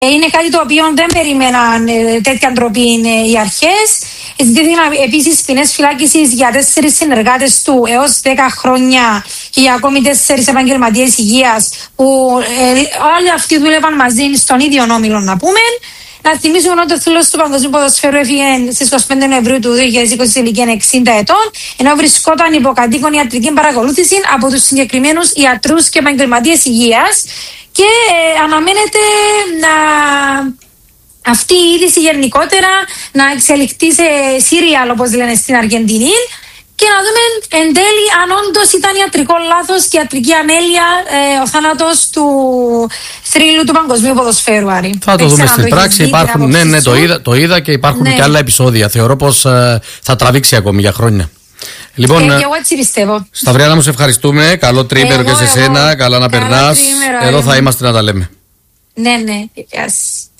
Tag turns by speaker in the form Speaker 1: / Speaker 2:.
Speaker 1: Είναι κάτι το οποίο δεν περίμεναν τέτοια ντροπή οι αρχές. Ζητήθηκαν επίσης ποινές φυλάκισης για 4 συνεργάτες του έως 10 χρόνια και για ακόμη 4 επαγγελματίες υγείας που όλοι αυτοί δούλευαν μαζί στον ίδιο όμιλο, να πούμε. Να θυμίσουμε ότι ο θύλος του Παγκοσμίου Ποδοσφαίρου έφυγε στις 25 Νοεμβρίου του 2020 σε ηλικία 60 ετών, ενώ βρισκόταν υπό κατοίκον ιατρική παρακολούθηση από τους συγκεκριμένους ιατρούς και επαγγελματίες υγείας. Και αναμένεται αυτή η είδηση γενικότερα να εξελιχθεί σε σύριαλ, όπως λένε στην Αργεντινή, και να δούμε εν τέλει αν όντως ήταν ιατρικό λάθος και ιατρική αμέλεια ο θάνατος του θρύλου του Παγκοσμίου Ποδοσφαίρου, Άρη.
Speaker 2: Θα το δούμε στην πράξη. Υπάρχουν, ναι, το είδα και υπάρχουν και άλλα επεισόδια. Θεωρώ πως θα τραβήξει ακόμη για χρόνια. Λοιπόν,
Speaker 1: και εγώ έτσι πιστεύω.
Speaker 2: Σταυριάνα μου, σε ευχαριστούμε. Καλό τρίμερο και σε σένα. Καλά να περνάς. Εδώ θα είμαστε να τα λέμε.
Speaker 1: Ναι. Yes.